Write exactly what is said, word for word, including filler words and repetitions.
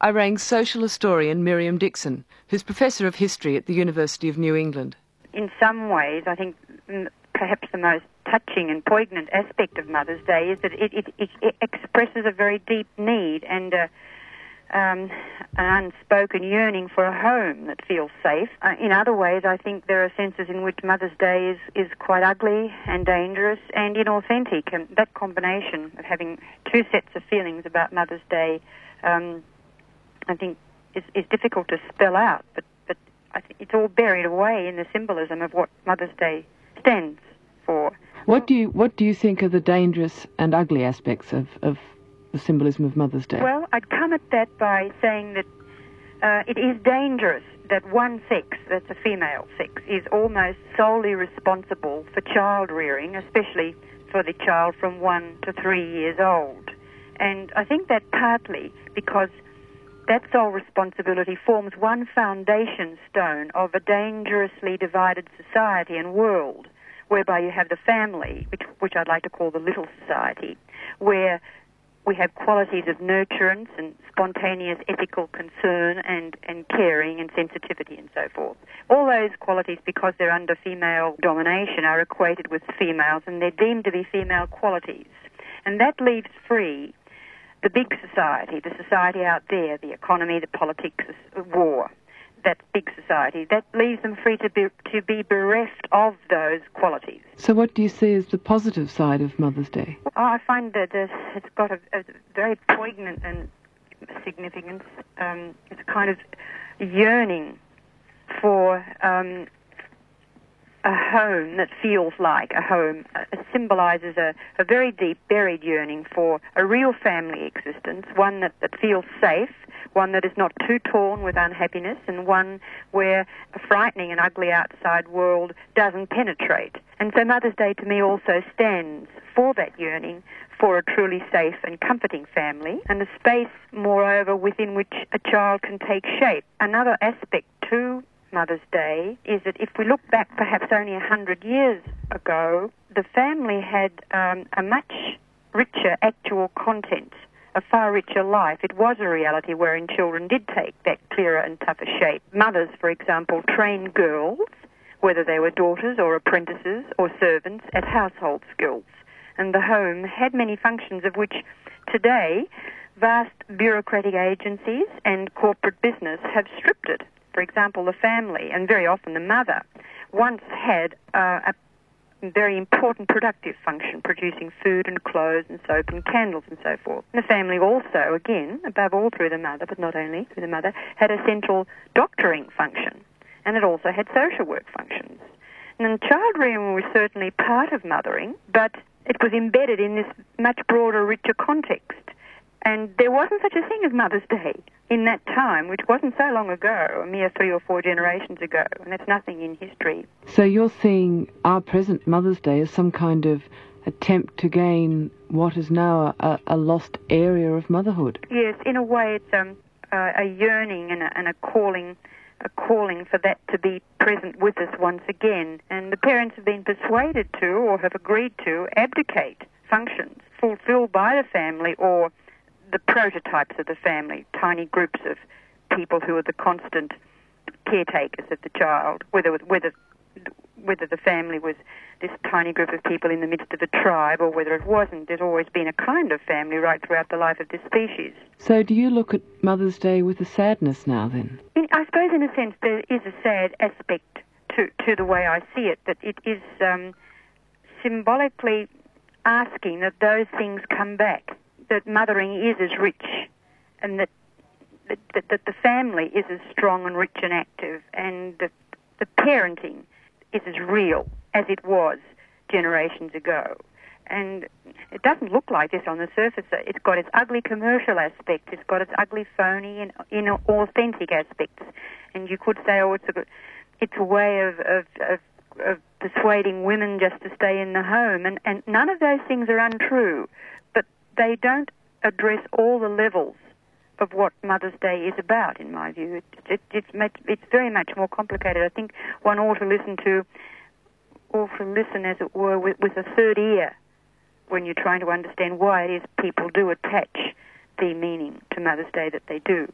I rang social historian Miriam Dixon, who's Professor of History at the University of New England. In some ways, I think perhaps the most touching and poignant aspect of Mother's Day is that it, it, it, it expresses a very deep need and a, um, an unspoken yearning for a home that feels safe. Uh, in other ways, I think there are senses in which Mother's Day is, is quite ugly and dangerous and inauthentic, and that combination of having two sets of feelings about Mother's Day, um, I think, is, is difficult to spell out, but, but I think it's all buried away in the symbolism of what Mother's Day stands for. What do you what do you think are the dangerous and ugly aspects of, of the symbolism of Mother's Day? Well, I'd come at that by saying that uh, it is dangerous that one sex, that's a female sex, is almost solely responsible for child rearing, especially for the child from one to three years old. And I think that partly because that sole responsibility forms one foundation stone of a dangerously divided society and world, whereby you have the family, which, which I'd like to call the little society, where we have qualities of nurturance and spontaneous ethical concern and, and caring and sensitivity and so forth. All those qualities, because they're under female domination, are equated with females and they're deemed to be female qualities. And that leaves free the big society, the society out there, the economy, the politics, war, that big society, that leaves them free to be, to be bereft of those qualities. So what do you see as the positive side of Mother's Day? Oh, I find that uh, it's got a, a very poignant and significance. Um, it's a kind of yearning for um, a home that feels like a home. Uh, it symbolises a, a very deep, buried yearning for a real family existence, one that, that feels safe, one that is not too torn with unhappiness, and one where a frightening and ugly outside world doesn't penetrate. And so Mother's Day to me also stands for that yearning for a truly safe and comforting family, and a space, moreover, within which a child can take shape. Another aspect to Mother's Day is that if we look back perhaps only a hundred years ago, the family had um, a much richer actual content, a far richer life. It was a reality wherein children did take that clearer and tougher shape. Mothers, for example, trained girls, whether they were daughters or apprentices or servants, at household skills. And the home had many functions of which today vast bureaucratic agencies and corporate business have stripped it. For example, the family, and very often the mother, once had uh, a very important productive function, producing food and clothes and soap and candles and so forth. And the family also, again, above all through the mother, but not only through the mother, had a central doctoring function, and it also had social work functions. And child rearing was certainly part of mothering, but it was embedded in this much broader, richer context. And there wasn't such a thing as Mother's Day in that time, which wasn't so long ago, a mere three or four generations ago, and that's nothing in history. So you're seeing our present Mother's Day as some kind of attempt to gain what is now a, a lost area of motherhood? Yes, in a way it's um, uh, a yearning and a, and a calling a calling for that to be present with us once again. And the parents have been persuaded to, or have agreed to, abdicate functions fulfilled by the family or the prototypes of the family, tiny groups of people who are the constant caretakers of the child, whether whether whether the family was this tiny group of people in the midst of a tribe or whether it wasn't. There's always been a kind of family right throughout the life of this species. So do you look at Mother's Day with a sadness now then? In, I suppose in a sense there is a sad aspect to, to the way I see it, that it is um, symbolically asking that those things come back, that mothering is as rich and that that, that, that the family is as strong and rich and active, and that the parenting is as real as it was generations ago. And it doesn't look like this on the surface. It's got its ugly commercial aspect, it's got its ugly phony and inauthentic aspects. And you could say, oh, it's a, it's a way of, of, of, of persuading women just to stay in the home. And, and none of those things are untrue, but they don't address all the levels of what Mother's Day is about, in my view. It, it, it's, much, it's very much more complicated. I think one ought to listen to, ought to listen, as it were, with, with a third ear when you're trying to understand why it is people do attach the meaning to Mother's Day that they do.